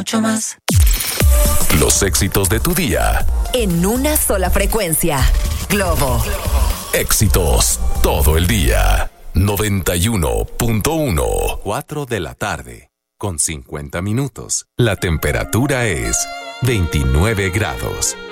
Mucho más. Los éxitos de tu día. En una sola frecuencia. Globo. Éxitos todo el día. 91.1. 4 de la tarde. Con 50 minutos. La temperatura es 29 grados.